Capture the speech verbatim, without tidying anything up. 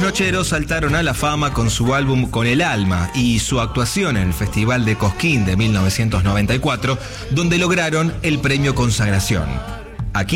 Nocheros saltaron a la fama con su álbum Con el Alma y su actuación en el Festival de Cosquín de mil novecientos noventa y cuatro, donde lograron el premio Consagración.